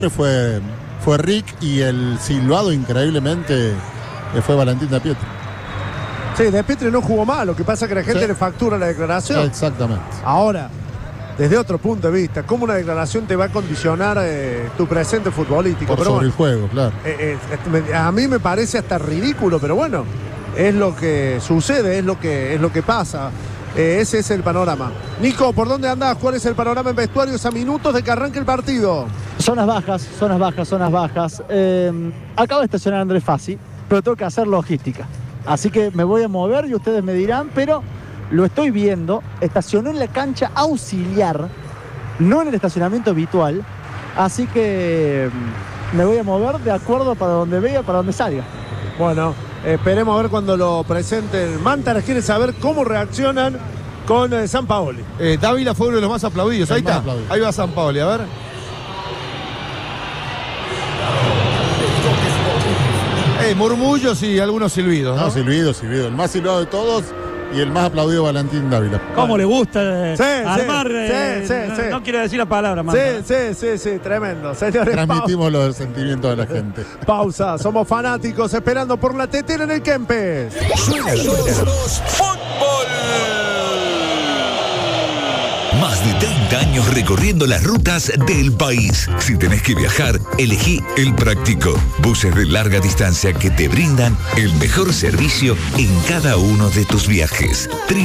fue Rick, y el silbado increíblemente fue Valentín De Pietri. Sí, De Pietri no jugó mal, lo que pasa es que la gente le factura la declaración. Exactamente. Ahora, desde otro punto de vista, ¿cómo una declaración te va a condicionar tu presente futbolístico? Por sobre el juego, claro. A mí me parece hasta ridículo, pero bueno, es lo que sucede, es lo que pasa. Ese es el panorama. Nico, ¿por dónde andás? ¿Cuál es el panorama en vestuarios a minutos de que arranque el partido? Zonas bajas. Acabo de estacionar Andrés Fassi, pero tengo que hacer logística. Así que me voy a mover y ustedes me dirán, pero lo estoy viendo. Estacionó en la cancha auxiliar, no en el estacionamiento habitual. Así que me voy a mover de acuerdo para donde vea, para donde salga. Bueno, esperemos a ver cuando lo presenten. Mántaras quiere saber cómo reaccionan con Sampaoli. Dávila fue uno de los más aplaudidos. Ahí está. Ahí va Sampaoli, a ver. Murmullos y algunos silbidos, ¿no? No, silbidos. El más silbado de todos y el más aplaudido, Valentín Dávila. ¿Cómo le gusta armar? Sí. No quiere decir la palabra, man. Sí, tremendo. Señores, transmitimos los sentimientos de la gente. Pausa, somos fanáticos esperando por la tetera en el Kempes. Suena fútbol. Más de 30 años recorriendo las rutas del país. Si tenés que viajar, elegí El Práctico. Buses de larga distancia que te brindan el mejor servicio en cada uno de tus viajes.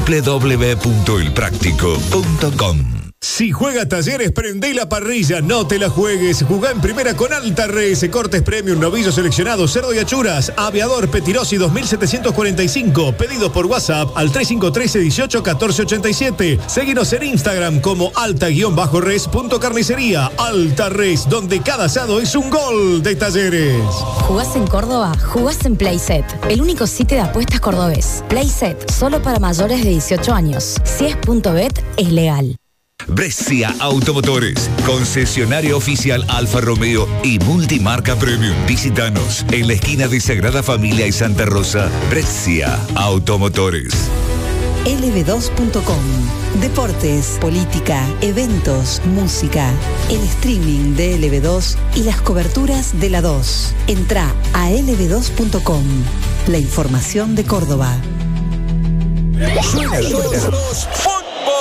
www.elpractico.com. Si juega Talleres, prendé la parrilla, no te la juegues. Jugá en primera con Alta Res, cortes premium, novillos seleccionados, cerdo y achuras, aviador, Petirosi 2745. Pedidos por WhatsApp al 3513 18 14 87. Seguinos en Instagram como alta-res.carnicería. Alta Res, donde cada asado es un gol de Talleres. ¿Jugás en Córdoba? Jugás en Playset, el único sitio de apuestas cordobés. Playset, solo para mayores de 18 años. Si es .bet, es legal. Brescia Automotores, concesionario oficial Alfa Romeo y multimarca premium. Visítanos en la esquina de Sagrada Familia y Santa Rosa. Brescia Automotores. lb2.com. Deportes, política, eventos, música, el streaming de LB2 y las coberturas de la 2. Entrá a lb2.com. La información de Córdoba. Suena fútbol.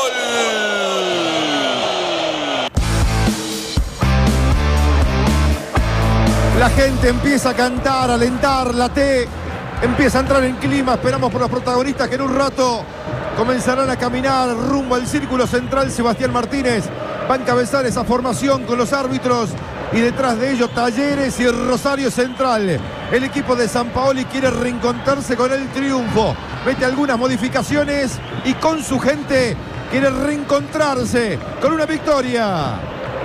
La gente empieza a cantar, a alentar, la T empieza a entrar en clima. Esperamos por los protagonistas que en un rato comenzarán a caminar rumbo al círculo central. Sebastián Martínez va a encabezar esa formación con los árbitros y detrás de ellos Talleres y Rosario Central. El equipo de Sampaoli quiere reencontrarse con el triunfo. Mete algunas modificaciones y con su gente quiere reencontrarse con una victoria.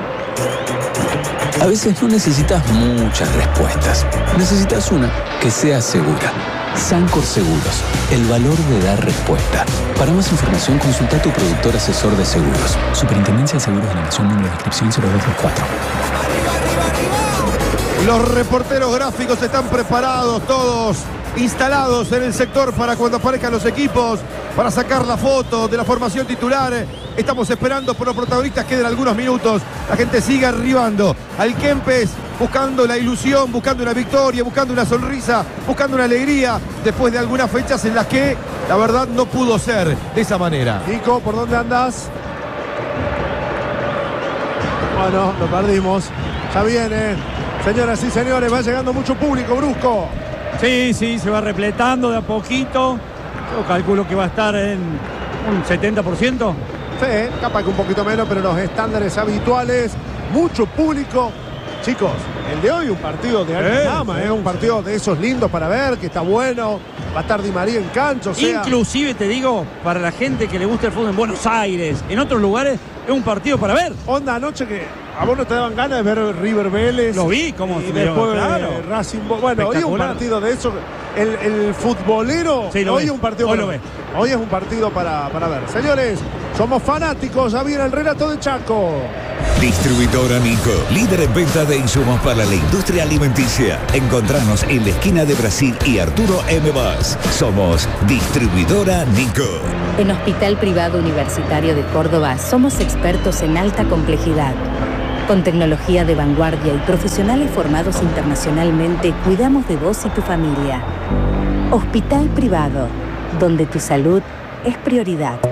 A veces no necesitas muchas respuestas. Necesitas una que sea segura. Sancor Seguros, el valor de dar respuesta. Para más información, consulta a tu productor asesor de seguros. Superintendencia de Seguros de la Nación, número de inscripción 0224. Los reporteros gráficos están preparados, todos instalados en el sector para cuando aparezcan los equipos, para sacar la foto de la formación titular. Estamos esperando por los protagonistas, quedan algunos minutos. La gente sigue arribando al Kempes, buscando la ilusión, buscando una victoria, buscando una sonrisa, buscando una alegría, después de algunas fechas en las que la verdad no pudo ser de esa manera. Nico, ¿por dónde andás? Bueno, lo perdimos. Ya viene. Señoras y señores, va llegando mucho público, Brusco. Sí, se va repletando de a poquito. Yo calculo que va a estar en un 70%. Sí, capaz que un poquito menos, pero los estándares habituales. Mucho público. Chicos, el de hoy un partido de alta gama, un partido de esos lindos para ver, que está bueno. Va a estar Di María en cancha, o sea... Inclusive, te digo, para la gente que le gusta el fútbol en Buenos Aires, en otros lugares, es un partido para ver. Onda, anoche que a vos no te daban ganas de ver River Vélez. Lo vi, como y después claro. Racing. Bueno, hoy es un partido de eso. El futbolero, sí, hoy es un partido hoy para ver. Hoy es un partido para ver. Señores, somos fanáticos, ya viene el relato de Chaco. Distribuidora Nico, líder en venta de insumos para la industria alimenticia. Encontranos en la esquina de Brasil y Arturo M. Vaz. Somos Distribuidora Nico. En Hospital Privado Universitario de Córdoba somos expertos en alta complejidad. Con tecnología de vanguardia y profesionales formados internacionalmente, cuidamos de vos y tu familia. Hospital Privado, donde tu salud es prioridad.